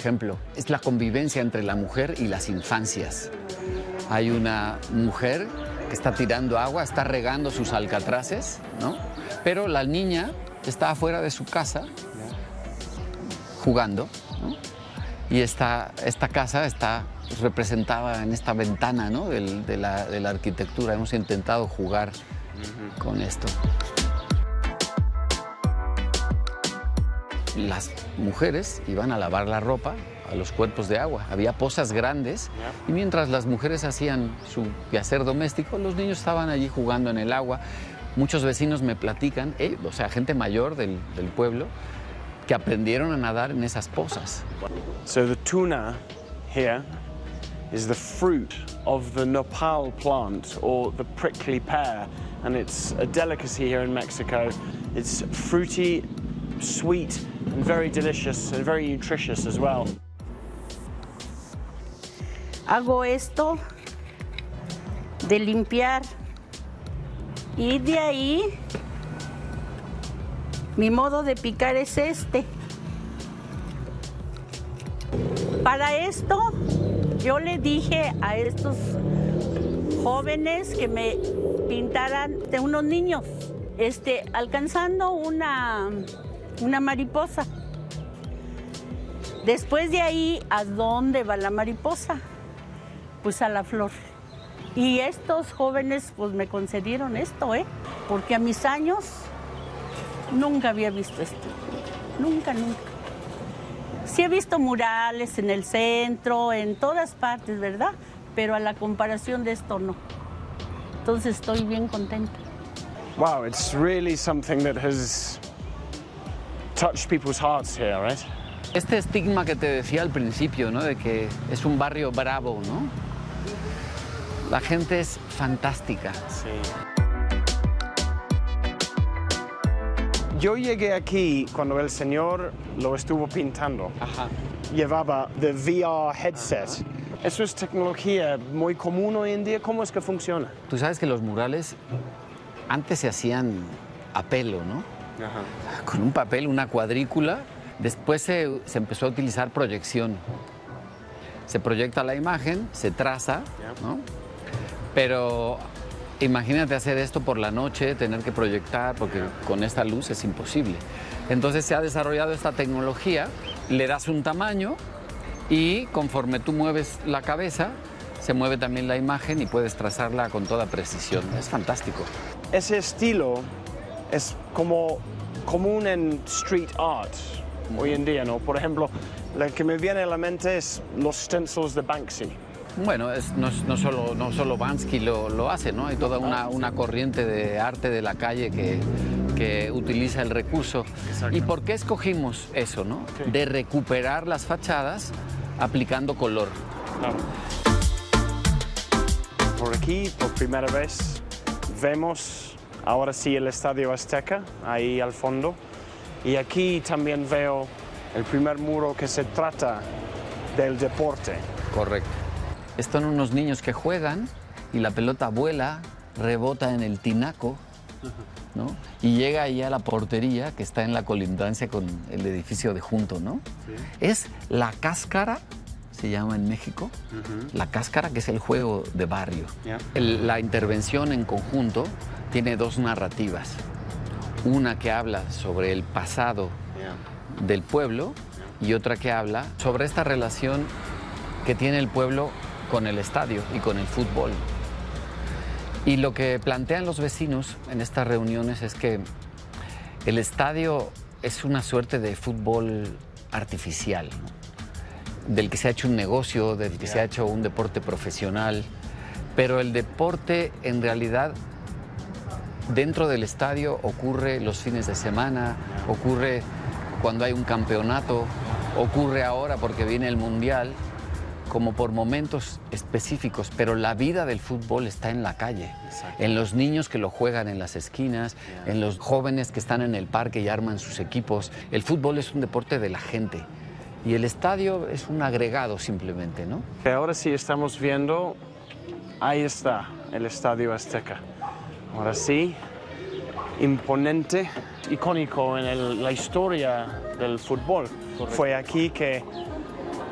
ejemplo, es la convivencia entre la mujer y las infancias. Hay una mujer que está tirando agua, está regando sus alcatraces, ¿no? Pero la niña está afuera de su casa jugando, ¿no? Y esta casa está representada en esta ventana, ¿no? de la arquitectura. Hemos intentado jugar con esto. Las mujeres iban a lavar la ropa a los cuerpos de agua. Había pozas grandes y mientras las mujeres hacían su quehacer doméstico, los niños estaban allí jugando en el agua. Muchos vecinos me platican, o sea, gente mayor del pueblo, que aprendieron a nadar en esas pozas. So the tuna here is the fruit of the nopal plant or the prickly pear, and it's a delicacy here in Mexico. It's fruity, sweet, and very delicious and very nutritious as well. Hago esto de limpiar y de ahí mi modo de picar es este. Para esto yo le dije a estos jóvenes que me pintaran de unos niños, alcanzando una mariposa. Después de ahí, ¿a dónde va la mariposa? Pues a la flor. Y estos jóvenes pues me concedieron esto, porque a mis años nunca había visto esto. Nunca, nunca. Sí he visto murales en el centro, en todas partes, ¿verdad? Pero a la comparación de esto no. Entonces estoy bien contenta. Wow, it's really something that has touched people's hearts here, right? Este estigma que te decía al principio, ¿no? De que es un barrio bravo, ¿no? La gente es fantástica. Sí. Yo llegué aquí cuando el señor lo estuvo pintando. Ajá. Llevaba the VR headset. Ajá. Eso es tecnología muy común hoy en día. ¿Cómo es que funciona? Tú sabes que los murales antes se hacían a pelo, ¿no? Ajá. Con un papel, una cuadrícula. Después se empezó a utilizar proyección. Se proyecta la imagen, se traza, ¿no? Pero imagínate hacer esto por la noche, tener que proyectar, porque con esta luz es imposible. Entonces se ha desarrollado esta tecnología, le das un tamaño y conforme tú mueves la cabeza, se mueve también la imagen y puedes trazarla con toda precisión. Es fantástico. Ese estilo es como común en street art hoy en día, ¿no? Por ejemplo, lo que me viene a la mente es los stencils de Banksy. Bueno, no solo Banksy lo hace, ¿no? Hay toda una corriente de arte de la calle que utiliza el recurso. Exacto. ¿Y por qué escogimos eso, no? Sí. De recuperar las fachadas aplicando color. Claro. Por aquí, por primera vez, vemos ahora sí el Estadio Azteca, ahí al fondo. Y aquí también veo el primer muro que se trata del deporte. Correcto. Están unos niños que juegan y la pelota vuela, rebota en el tinaco, ¿no? Y llega ahí a la portería que está en la colindancia con el edificio de junto, ¿no? Sí. Es la cáscara, se llama en México, la cáscara, que es el juego de barrio. Yeah. La intervención en conjunto tiene dos narrativas. Una que habla sobre el pasado del pueblo y otra que habla sobre esta relación que tiene el pueblo con el estadio y con el fútbol. Y lo que plantean los vecinos en estas reuniones es que el estadio es una suerte de fútbol artificial, ¿no? Del que se ha hecho un negocio, del que se ha hecho un deporte profesional, pero el deporte en realidad dentro del estadio ocurre los fines de semana, ocurre cuando hay un campeonato, ocurre ahora porque viene el Mundial, como por momentos específicos, pero la vida del fútbol está en la calle, en los niños que lo juegan en las esquinas, en los jóvenes que están en el parque y arman sus equipos. El fútbol es un deporte de la gente y el estadio es un agregado simplemente, ¿no? Ahora sí estamos viendo, ahí está el Estadio Azteca. Ahora sí, imponente, icónico en la historia del fútbol. Correcto. Fue aquí que